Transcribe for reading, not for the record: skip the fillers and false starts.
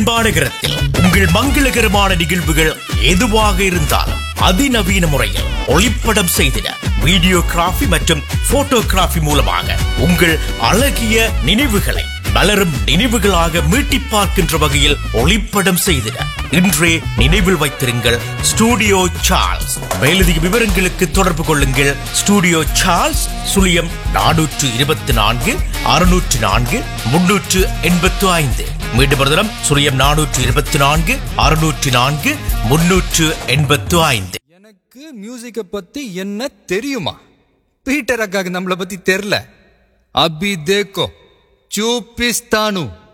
மாநகரத்தில் உங்கள் மங்களகரமான நிகழ்வுகள் எதுவாக இருந்தாலும் அதிநவீன முறையில் ஒளிப்படம் செய்திட வீடியோகிராஃபி மற்றும் போட்டோகிராஃபி மூலமாக உங்கள் அழகிய நினைவுகளை மலரும் நினைவுகளாக மீட்டிப் பார்க்கின்ற வகையில் ஒளிப்படம் செய்திட இன்றே நினைவில் வைத்திருங்கள் ஸ்டூடியோ சார்ல்ஸ். மேலதிக விவரங்களுக்கு தொடர்பு கொள்ளுங்கள். Studio Charles +424 604 385. மீண்டும் ஒரு தரம் +424 604 385. எனக்கு மியூசிக்கை பத்தி என்ன தெரியுமா? பீட்டர் அக்காக்கு நம்மளை பத்தி தெரியல. அபி தேக்கோ சூப்பிஸ்தானு.